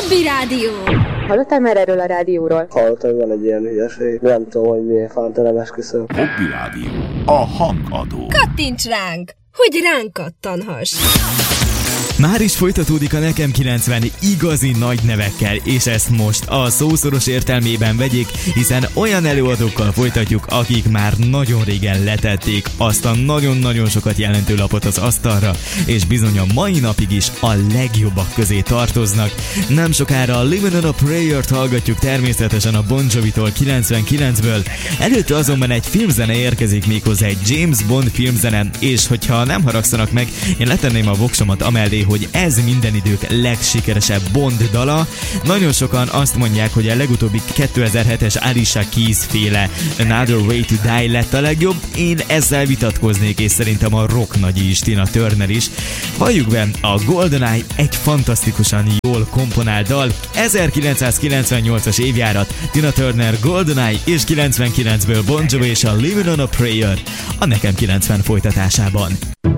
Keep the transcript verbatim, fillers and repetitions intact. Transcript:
Hobby Rádió. Hallottál már erről a rádióról? Hallottam, hogy van egy ilyen hülyeség. Nem tudom, hogy miért fántelem, esküszöm. Hobby Rádió. A hangadó. Kattints ránk, hogy ránk kattanhass. Már is folytatódik a Nekem kilencven igazi nagy nevekkel, és ezt most a szószoros értelmében vegyék, hiszen olyan előadókkal folytatjuk, akik már nagyon régen letették azt a nagyon-nagyon sokat jelentő lapot az asztalra, és bizony a mai napig is a legjobbak közé tartoznak. Nem sokára a Living on a Prayer-t hallgatjuk természetesen a Bon Jovi-tól kilencvenkilencből, előtte azonban egy filmzene érkezik, méghozzá egy James Bond filmzene, és hogyha nem haragszanak meg, én letenném a voksomat amellé, hogy ez minden idők legsikeresebb Bond dala. Nagyon sokan azt mondják, hogy a legutóbbi kétezer-hetes Alicia Keys féle Another Way to Die lett a legjobb. Én ezzel vitatkoznék, és szerintem a rock nagyi is, Tina Turner is. Halljuk be a GoldenEye, egy fantasztikusan jól komponált dal. ezerkilencszázkilencvennyolcas évjárat, Tina Turner, GoldenEye és kilencvenkilencből Bon Jovi és a Living on a Prayer a Nekem kilencven folytatásában.